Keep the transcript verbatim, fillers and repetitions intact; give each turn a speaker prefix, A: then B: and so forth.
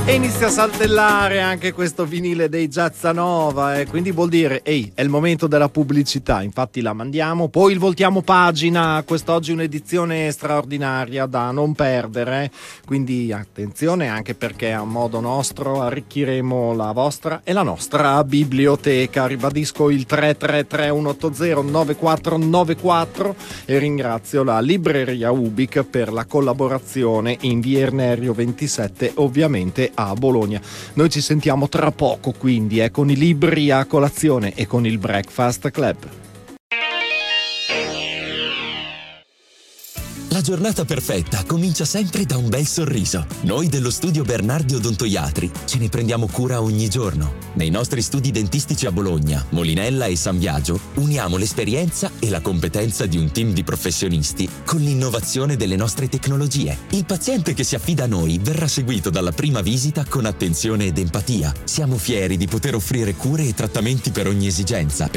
A: E inizia a saltellare anche questo vinile dei Jazzanova, e eh, quindi vuol dire, ehi, è il momento della pubblicità, infatti la mandiamo, poi il voltiamo pagina, quest'oggi un'edizione straordinaria da non perdere, quindi attenzione anche perché a modo nostro arricchiremo la vostra e la nostra biblioteca. Ribadisco il tre tre tre uno otto zero nove quattro nove quattro e ringrazio la libreria Ubic per la collaborazione in via Ernerio ventisette, ovviamente a Bologna. Noi ci sentiamo tra poco, quindi eh, con i libri a colazione e con il Breakfast Club.
B: La giornata perfetta comincia sempre da un bel sorriso. Noi dello studio Bernardi Odontoiatri ce ne prendiamo cura ogni giorno. Nei nostri studi dentistici a Bologna, Molinella e San Biagio uniamo l'esperienza e la competenza di un team di professionisti con l'innovazione delle nostre tecnologie. Il paziente che si affida a noi verrà seguito dalla prima visita con attenzione ed empatia. Siamo fieri di poter offrire cure e trattamenti per ogni esigenza.